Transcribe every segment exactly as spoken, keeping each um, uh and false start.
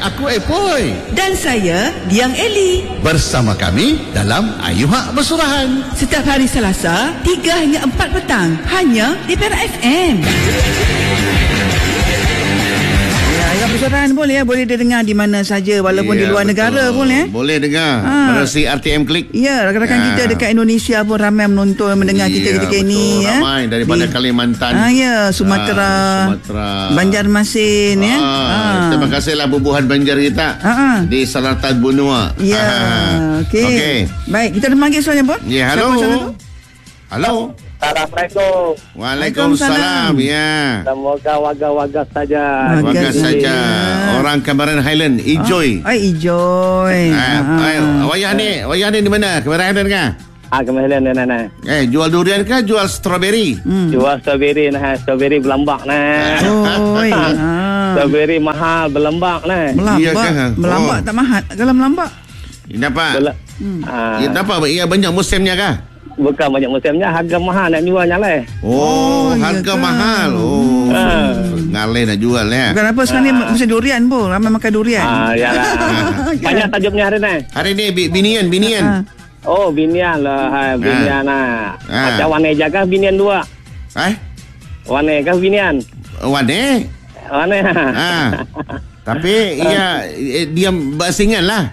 aku Epoi. Dan saya Diang Eli. Bersama kami dalam Ayuhak Bersurahan. Setiap hari Selasa tiga hingga empat petang. Hanya di Perak F M. Bersurahan boleh ya, boleh dia dengar di mana saja walaupun ya, di luar betul. negara pun ya. Boleh dengar ha. melalui R T M Klik. Ya, rakan-rakan ya. kita dekat Indonesia pun ramai menonton mendengar ya, kita ketika betul. ini ya. Ramai daripada di, Kalimantan. Ah ya, Sumatera, ha, Sumatera, Banjarmasin ha. ya. Ha. Terima kasihlah bubuhan Banjar kita ha. di Selatan Benua. Ya. Okey. Okay. Baik, kita dah panggil soalnya pun. Ya, halo. Halo. Assalamualaikum. Waalaikumsalam. Ya. Semoga wagas-wagas saja. Wagas saja. Orang Cameron Highland, Ijoy. Oh, Ijoy. Ah, ah. Wayah ni, wayah ni di mana? Cameron Highland kah? Ah, Cameron Highland nah. Eh, jual durian kah? Jual strawberry? Hmm. Jual strawberry nah, strawberry berlambak nah. Oh, ya. Strawberry mahal berlambak nah. Melambak. Iya kan? Melambak oh. tak mahal. Kalau melambak. Kenapa? Hmm. Ah. Ya, kenapa? Ia banyak musimnya kah? Bukan banyak musimnya, harga mahal nak jualnya lah. Oh, oh harga ya mahal. Oh, ha. Ngalai nak jual ya. Bukan apa sekarang ha. ni musim durian pun, ramai makan durian. Ah, yalah. Banyak tajuknya hari ni. Hari ni binian, binian. Ha. Oh, binian lah, ha, binian ha. lah. Ha. Macam warna jaga binian dua. Eh? Warna kah binian? Warna? Warna. Ha. Tapi ia dia bersingan lah.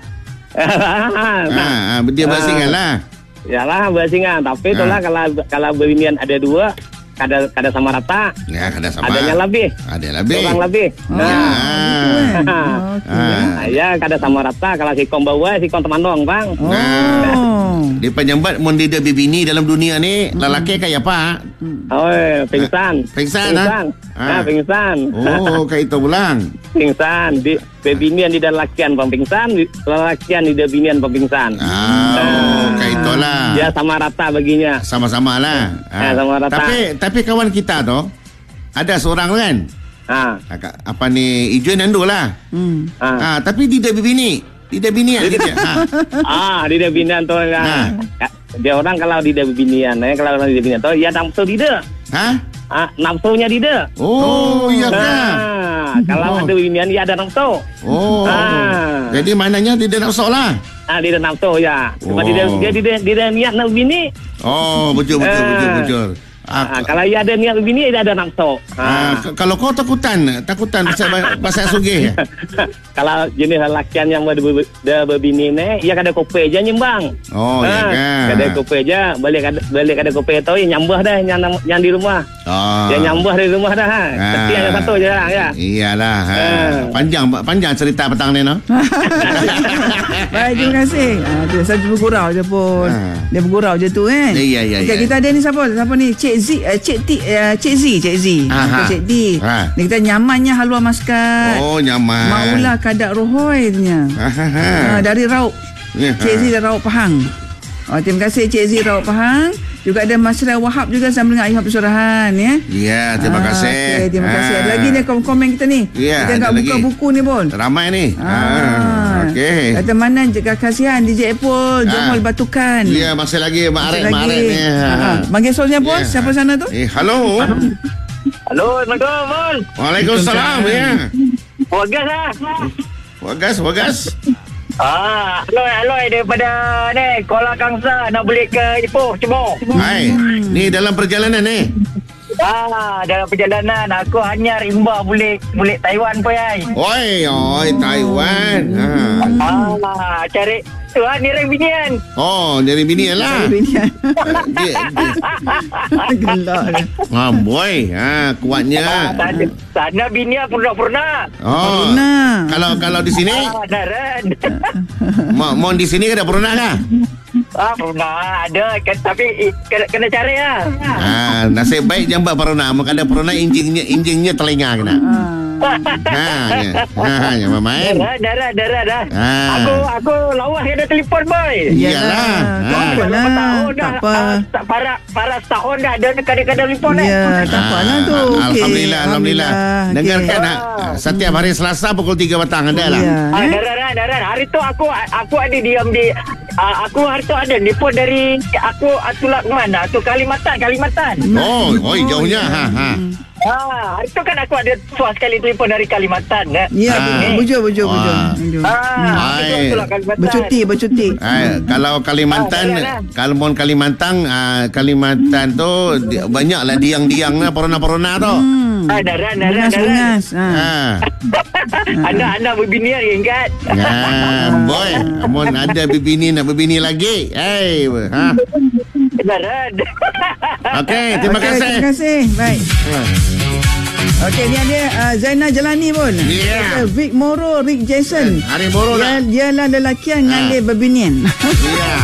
Ha, dia bersingan lah. Yalah bersingan, tapi itulah ha. kalau kalau binian ada dua, kada kada sama rata. Ya, kada sama. Adanya lebih. Ada lebih. Orang lebih. Oh, nah. Ya. Okay. Ya, kada sama rata. Kalau si kom bawa, si kom temandong, bang. Oh. Nah. Dia penyambat mun dia bibini dalam dunia ni, hmm. lelaki kayak apa? Oh, pingsan. Pingsan, pingsan. Ha? Ha, pingsan. Oh, kayak itu pulang. Pingsan. Di bebinian di dalam lakian pempingsan, lelakian di bebinian pempingsan. Ah, oh, kayak itulah. Ya sama rata baginya. Sama-sama lah. Ha. Ha, sama rata. Tapi tapi kawan kita tu ada seorang kan? Ha. Apa ni Ijoy Nando lah. Hmm. Ha. Ha, tapi dia bebini. Dia binian dia. Ha. Ah, dia binian tu kan. Ha. Dia orang kalau dia bebinian, eh kalau orang dia bebinian tu ya nafsu dia. Ha? Ah, nafsunya dia. Oh, iya kan. Nah, kalau oh. ada bebinian dia ada nafsu. Oh. Ah. Jadi maknanya dia nafsu lah. Ah, dia nafsu ya. Sebab oh. dia dia dia dia niat nak bini. Oh, betul betul ah. betul betul. Ah, ah, kalau ia ada niat bini dia ada nafsu. Ah. Ah, kalau kau takutan, takutan pasal pasal sugih. Kalau jenis lelakian yang ber, ber, ber, berbini ni, ia kada kopi aja nyembang. Oh, ah, ya kan. Kada kopi aja, balik kada balik kada kopi tu yang nyambah dah yang yang di rumah. Oh. Dia nyambah di rumah dah ha. Ah. Tapi hanya satu je lah ya. Iyalah. Ha. Ah. Panjang panjang cerita petang ni no. Baik, terima kasih. Ah, dia saja bergurau je pun. Ah. Dia bergurau je tu kan. Iya iya okay, iya. Kita ada ni siapa? Siapa ni? Cik Z, uh, Cik T, uh, Cik Z, Cik Z. Cik D. Ha. Ni kita nyamannya haluan Maskat. Oh, nyaman. Maulah kadak rohoi punya. Ha, dari Rauk. Ya, Cik Z dari Rauk Pahang. Oh, terima kasih Cik Z Rauk Pahang. Juga ada Masra Wahab juga sama dengan Ayuhak Bersurahan ya. Ya, terima ah, kasih. Okay, terima kasih. Ada lagi ni komen kita ni. Ya, kita nak buka lagi. Buku ni pun. Ramai ni. Ah, ah, okey. Kata mana jaga kasihan D J Apple, Jomol ah. Batukan. Ya, masih lagi Mak Arif, Mak Arif ni. Ha. Panggil soalnya pun yeah. Siapa sana tu? Eh, halo. Halo, Assalamualaikum. Waalaikumsalam ya. Wagas ah. Wagas, wagas. Ah, Aloy, Aloy daripada ni Kuala Kangsar nak balik ke Ipoh, Cemor. Hai, ni dalam perjalanan ni. Ah, dalam perjalanan aku hanya rimba balik balik Taiwan pun ai. Oi, oi Taiwan. Ha. Ah, cari tu ah ni orang binian. Oh, dari binian lah. Binian. Gelak ni. Ah, boy. Ha, kuatnya. Ah, sana, sana binian pernah-pernah. Oh. Pernah. Kalau kalau di sini? Ah, daran. Mau mau di sini ada pernah kah? Ah, pernah ada kan, tapi kena, kena cari lah. Ah, nasib baik jambat pernah. Maka ada pernah injingnya injingnya telinga kena. Ha, ya. Ha, ya main. Darah, darah, darah dah. Ha. Aku aku lawas ada telefon boy. Iyalah. Ha. Tahun dah. Tak apa. Para para setahun dah ada kadang-kadang telefon ni. Ya, tak apalah tu. Alhamdulillah, alhamdulillah. Dengarkan setiap hari Selasa pukul tiga petang ada lah. Ah, darah, darah. Hari tu aku aku ada diam di aku hari tu ada telefon dari aku Atulak mana? Tu Kalimantan, Kalimantan. Oh, oi jauhnya. Ha, ha. Ah, itu kan aku ada puas sekali telefon dari Kalimantan. Eh? Ya, ah. bujur, bujur, bujur. Ah, betul lah Kalimantan. Bercuti, bercuti. Ay, kalau Kalimantan, ah, kalau mon Kalimantan, uh, Kalimantan tu di, banyaklah diang-diang lah, perona-perona tu. Hmm. Ah, daran, daran, daran. Ah. Anak-anak berbini ya, ingat. Ya, boy, mon ada berbini nak berbini lagi. Hey, ha. Daran. Okey, terima okay, kasih. Terima kasih. Baik. Okey, ni ada uh, Zainal Jelani pun. Yeah. Vic Moro, Rick Jason. Hari Moro lah. Dia, dia lah lelaki yang ngalih berbinian. Ya.